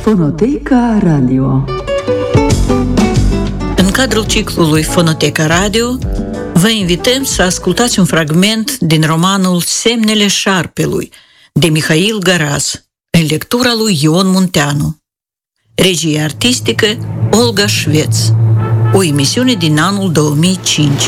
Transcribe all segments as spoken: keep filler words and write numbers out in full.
Fonoteca Radio. În cadrul ciclului Fonoteca Radio, vă invităm să ascultați un fragment din romanul Semnele șarpelui, de Mihail Garaz, în lectura lui Ion Munteanu. Regie artistică Olga Șveț. O emisiune din anul două mii cinci.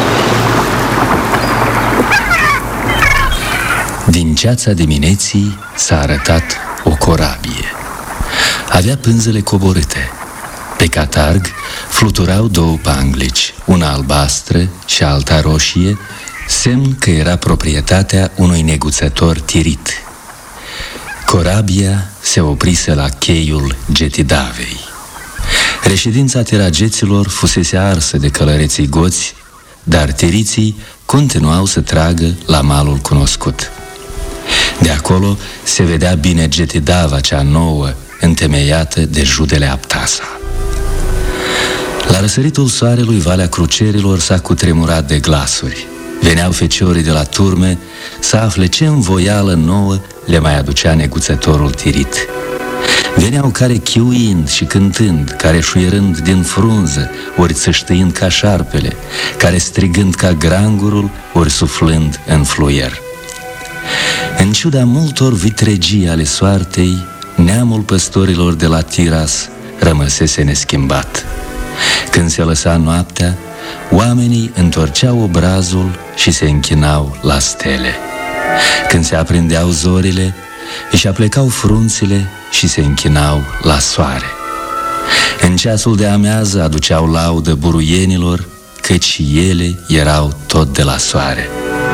Din ceața dimineții s-a arătat o corabie. Avea pânzele coborâte. Pe catarg fluturau două panglici, una albastră și alta roșie, semn că era proprietatea unui neguțător tirit. Corabia se oprise la cheiul Getidavei. Reședința tirageților fusese arsă de călăreții goți, dar tiriții continuau să tragă la malul cunoscut. De acolo se vedea bine Getidava cea nouă, întemeiată de judele Aptasa. La răsăritul soarelui, Valea Crucerilor s-a cutremurat de glasuri. Veneau feciorii de la turme să afle ce învoială nouă le mai aducea neguțătorul tirit. Veneau care chiuind și cântând, care șuierând din frunză, ori țâștâind ca șarpele, care strigând ca grangurul, ori suflând în fluier. În ciuda multor vitregii ale soartei, neamul păstorilor de la Tiras rămăsese neschimbat. Când se lăsa noaptea, oamenii întorceau obrazul și se închinau la stele. Când se aprindeau zorile, își aplecau frunțile și se închinau la soare. În ceasul de amiază aduceau laudă buruienilor, căci și ele erau tot de la soare.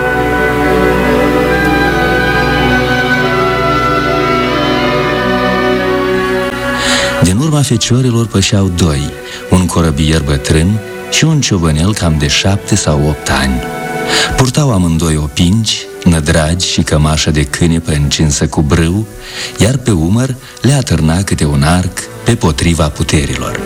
Din urma feciorilor pășeau doi, un corăbier bătrân și un ciobănel cam de șapte sau opt ani. Purtau amândoi opinci, nădragi și cămașă de cânepă încinsă cu brâu, iar pe umăr le atârna câte un arc pe potriva puterilor.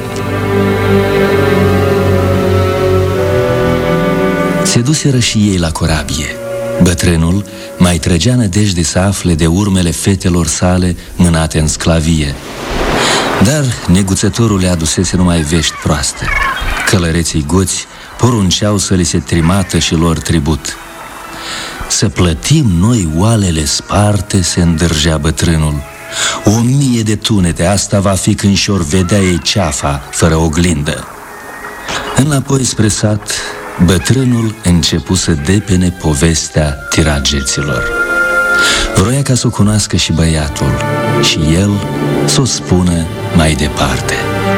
Se duseră și ei la corabie. Bătrânul mai trăgea nădejde să afle de urmele fetelor sale mânate în sclavie. Dar neguțătorul le adusese numai vești proaste. Călăreții goți porunceau să li se trimată și lor tribut. Să plătim noi oalele sparte, se îndârgea bătrânul. O mie de tunete, asta va fi când și-or vedea ei ceafa fără oglindă. Înapoi spre sat, bătrânul începu să depene povestea tirageților. Vroia ca să o cunoască și băiatul și el să o spună mai departe.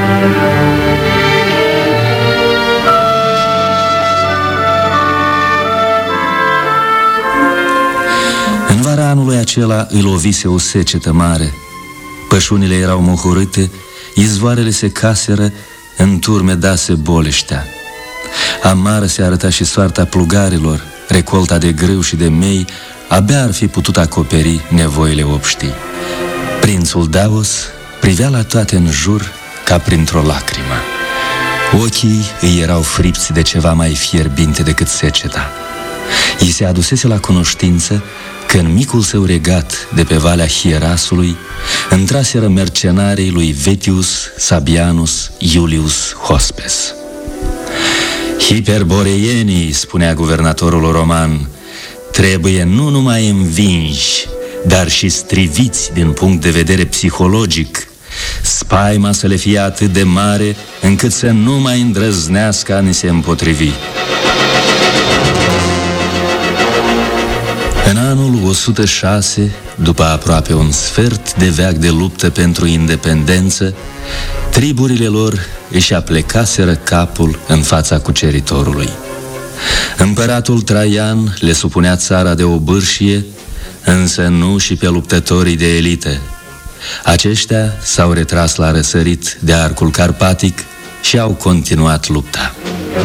În vara anului acela îi lovise o secetă mare. Pășunile erau mohorâte, izvoarele se caseră, în turme dase boleștea. Amară se arăta și soarta plugarilor, recolta de grâu și de mei abia ar fi putut acoperi nevoile obștii. Prințul Davos privea la toate în jur ca printr-o lacrimă. Ochii îi erau fripți de ceva mai fierbinte decât seceta. I se adusese la cunoștință că în micul său regat de pe Valea Hierasului intraseră mercenarii lui Vetius Sabianus Iulius Hospes. Hiperboreienii, spunea guvernatorul roman, trebuie nu numai învinși, dar și striviți din punct de vedere psihologic, spaima să le fie atât de mare încât să nu mai îndrăznească a ni se împotrivi. În anul o sută șase, după aproape un sfert de veac de luptă pentru independență, triburile lor își aplecaseră capul în fața cuceritorului. Împăratul Traian le supunea țara de obârșie, însă nu și pe luptătorii de elită. Aceștia s-au retras la răsărit de arcul carpatic și au continuat lupta.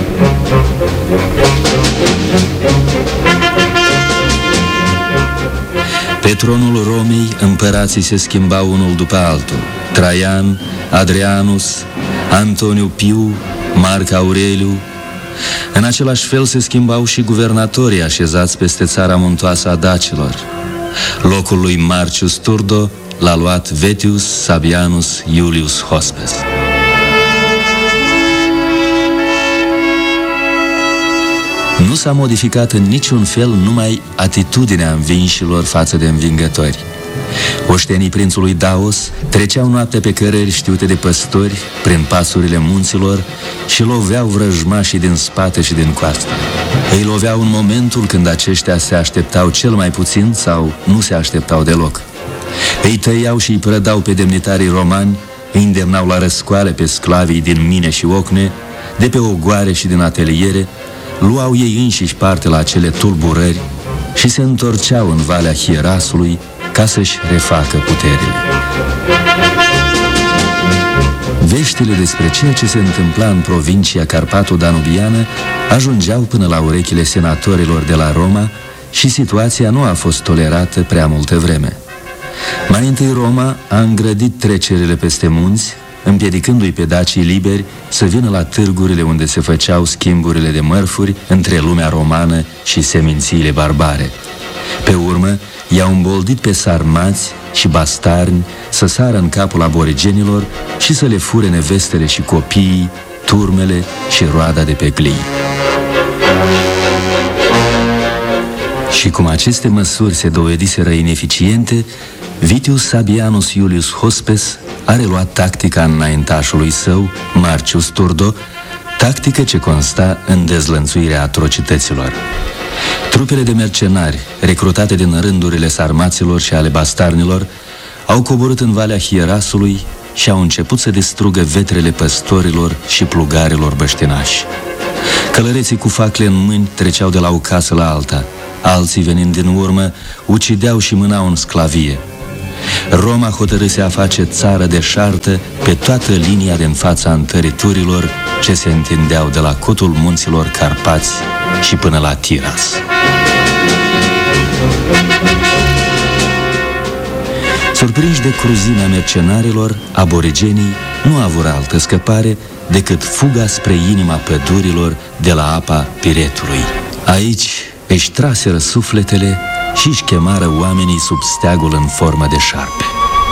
Pe tronul Romei, împărații se schimbau unul după altul. Traian, Adrianus, Antoniu Piu, Marc Aureliu. În același fel se schimbau și guvernatorii așezați peste țara muntoasă a dacilor. Locul lui Marcius Turdo l-a luat Vettius Sabianus Iulius Hospes. Nu s-a modificat în niciun fel numai atitudinea învinșilor față de învingători. Oștenii prințului Daos treceau noaptea pe cărări știute de păstori prin pasurile munților și loveau vrăjmașii din spate și din coastă. Îi loveau în momentul când aceștia se așteptau cel mai puțin sau nu se așteptau deloc. Îi tăiau și îi prădau pe demnitarii romani, îi îndemnau la răscoale pe sclavii din mine și ocne, de pe ogoare și din ateliere, luau ei înșiși parte la acele tulburări și se întorceau în Valea Hierasului ca să-și refacă puterile. Veștile despre ceea ce se întâmpla în provincia Carpato-Danubiană ajungeau până la urechile senatorilor de la Roma și situația nu a fost tolerată prea multă vreme. Mai întâi Roma a îngrădit trecerile peste munți, împiedicându-i pe dacii liberi să vină la târgurile unde se făceau schimburile de mărfuri între lumea romană și semințiile barbare. Pe urmă, i-au îmboldit pe sarmați și bastarni să sară în capul aborigenilor și să le fure nevestele și copiii, turmele și roada de pe glii. Și cum aceste măsuri se dovediseră ineficiente, Vitius Sabianus Iulius Hospes a reluat tactica înaintașului său, Marcius Turdo, tactică ce consta în dezlănțuirea atrocităților. Trupele de mercenari, recrutate din rândurile sarmaților și ale bastarnilor, au coborât în Valea Hierasului și au început să distrugă vetrele păstorilor și plugarilor băștinași. Călăreții cu facle în mâini treceau de la o casă la alta, alții venind din urmă ucideau și mânau în sclavie. Roma hotărâse a face țară de șartă pe toată linia din fața întăriturilor ce se întindeau de la cotul munților Carpați și până la Tiras. Surprinși de cruzimea mercenarilor, aborigenii nu avură altă scăpare decât fuga spre inima pădurilor de la apa Piretului. Aici își traseră sufletele și își chemară oamenii sub steagul în formă de șarpe.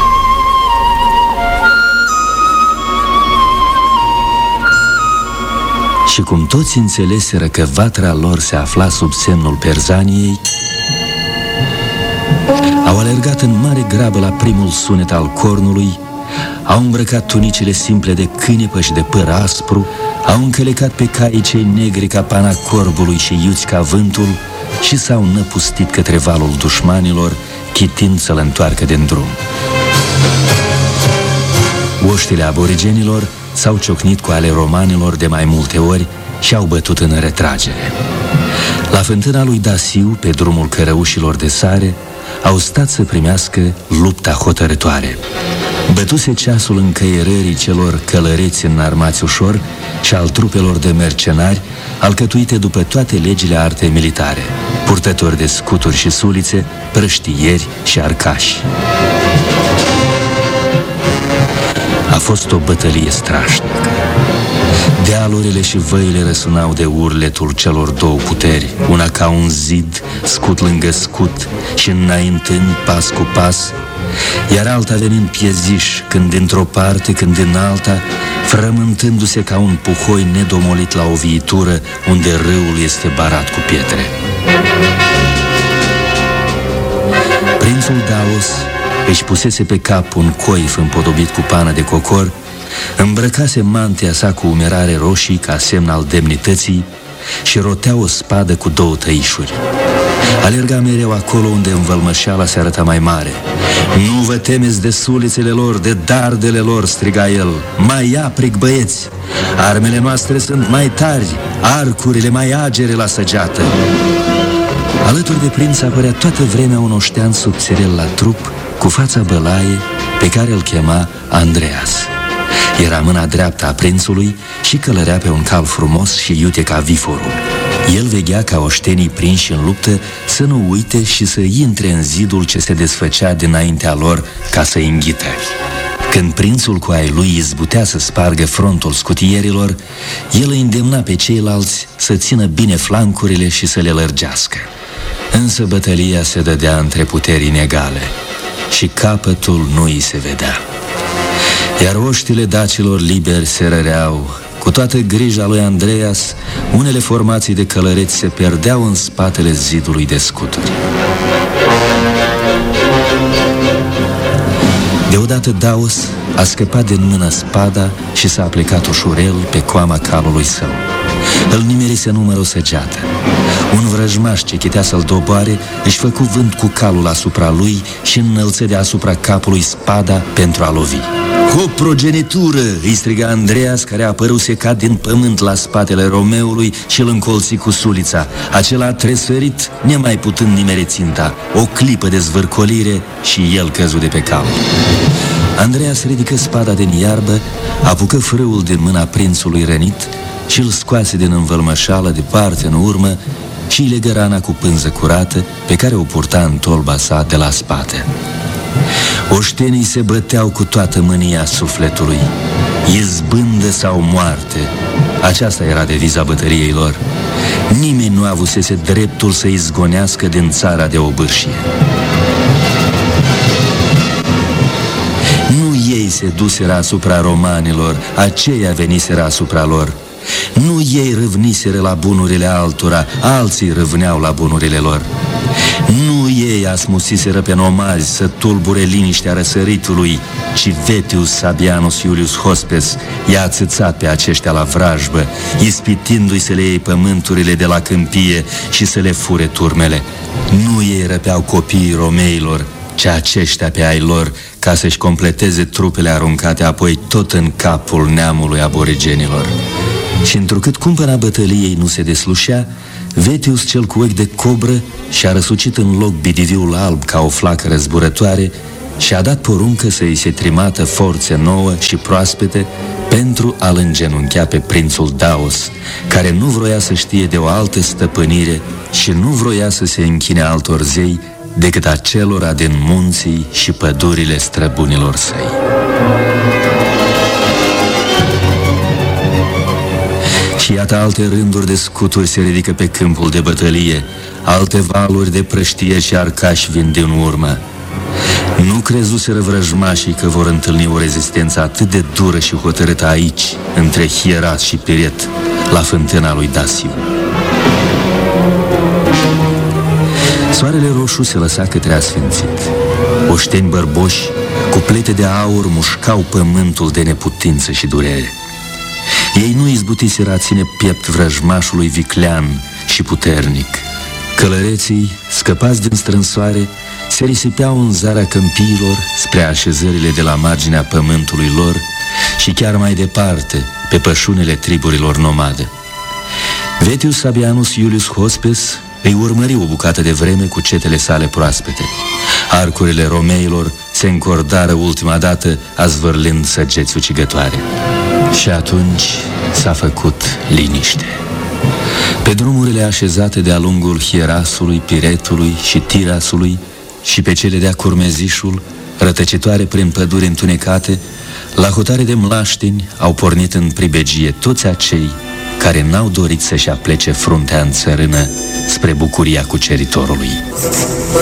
Și cum toți înțeleseră că vatra lor se afla sub semnul Perzaniei, au alergat în mare grabă la primul sunet al cornului, au îmbrăcat tunicile simple de cânepă și de păr aspru, au încălecat pe caii cei negri ca pana corbului și iuți ca vântul și s-au năpustit către valul dușmanilor, chitind să-l întoarcă din drum. Oștile aborigenilor s-au ciocnit cu ale romanilor de mai multe ori și au bătut în retragere. La fântâna lui Dasiu, pe drumul cărăușilor de sare, au stat să primească lupta hotărătoare. Bătuse ceasul încăierării celor călăreți înarmați ușor și al trupelor de mercenari, alcătuite după toate legile artei militare, purtători de scuturi și sulițe, prăștieri și arcași. A fost o bătălie strașnică. Dealurile și văile răsunau de urletul celor două puteri, una ca un zid, scut lângă scut și înaintând pas cu pas, iar alta venind pieziș, când dintr-o parte, când din alta, frământându-se ca un puhoi nedomolit la o viitură unde râul este barat cu pietre. Prințul Daos își pusese pe cap un coif împodobit cu pană de cocor, îmbrăcase mantia sa cu umerare roșii ca semn al demnității și rotea o spadă cu două tăișuri. Alerga mereu acolo unde învălmășeala se arăta mai mare. Nu vă temeți de sulițele lor, de dardele lor, striga el. Mai aprig, băieți! Armele noastre sunt mai tari, arcurile mai agere la săgeată. Alături de prinț apărea toată vremea un oștean subțirel la trup, cu fața bălaie, pe care îl chema Andreas. Era mâna dreaptă a prințului și călărea pe un cal frumos și iute ca viforul. El veghea ca oștenii prinși în luptă să nu uite și să intre în zidul ce se desfăcea dinaintea lor ca să înghită. Când prințul cu ai lui izbutea să spargă frontul scutierilor, el îi îndemna pe ceilalți să țină bine flancurile și să le lărgească. Însă bătălia se dădea între puteri inegale. și capătul nu îi se vedea. Iar oștile dacilor liberi se răreau. Cu toată grija lui Andreas, unele formații de călăreți se pierdeau în spatele zidului de scuturi. Deodată Daos a scăpat din mână spada și s-a plecat ușurel pe coama calului său. Îl nimerise numărul săgeată. Un vrăjmaș ce chitea să-l doboare își făcu vânt cu calul asupra lui și înălță deasupra capului spada pentru a lovi. O progenitură! Îi striga Andreas, care a apăruse ca din pământ la spatele Romeului și îl încolți cu sulița. Acela a tresărit, nemai putând nimeri ținta. O clipă de zvârcolire și el căzu de pe cal. Andreas ridică spada din iarbă, apucă frâul din mâna prințului rănit și îl scoase din învălmășală departe în urmă și îi legă rana cu pânză curată pe care o purta în tolba sa de la spate. Oștenii se băteau cu toată mânia sufletului. Izbândă sau moarte, aceasta era deviza bătăriei lor. Nimeni nu avusese dreptul să izgonească din țara de obârșie. Nu ei se duseră asupra romanilor, aceia veniseră asupra lor. Nu ei râvniseră la bunurile altora, alții râvneau la bunurile lor. Nu ei asmusiseră pe nomazi să tulbure liniștea răsăritului, ci Vetius Sabianus Iulius Hospes i-a ațățat pe aceștia la vrajbă, ispitindu-i să le iei pământurile de la câmpie și să le fure turmele. Nu ei răpeau copiii romeilor, ci aceștia pe ai lor, ca să-și completeze trupele aruncate apoi tot în capul neamului aborigenilor. Și întrucât cumpăna bătăliei nu se deslușea, Vetius cel cu ochi de cobră și-a răsucit în loc bidiviul alb ca o flacără zburătoare și a dat poruncă să îi se trimată forțe nouă și proaspete pentru a-l îngenunchea pe prințul Daos, care nu vroia să știe de o altă stăpânire și nu vroia să se închine altor zei decât acelora din munții și pădurile străbunilor săi. Și iată alte rânduri de scuturi se ridică pe câmpul de bătălie, alte valuri de prăștie și arcași vin din urmă. Nu crezuseră vrăjmașii că vor întâlni o rezistență atât de dură și hotărâtă aici, între Hieras și Piret, la fântâna lui Dasiu. Soarele roșu se lăsa către asfințit. Oșteni bărboși, cu plete de aur, mușcau pământul de neputință și durere. Ei nu izbutiseră a ține piept vrăjmașului viclean și puternic. Călăreții, scăpați din strânsoare, se risipeau în zarea câmpiilor spre așezările de la marginea pământului lor și chiar mai departe, pe pășunile triburilor nomade. Vetius Sabianus Iulius Hospes îi urmări o bucată de vreme cu cetele sale proaspete. Arcurile romeilor se încordară ultima dată, azvârlind săgeți ucigătoare. Și atunci s-a făcut liniște. Pe drumurile așezate de-a lungul Hierasului, Piretului și Tirasului și pe cele de-a Curmezișul, rătăcitoare prin păduri întunecate, la hotare de mlaștini au pornit în pribegie toți acei care n-au dorit să-și aplece fruntea în țărână spre bucuria cuceritorului.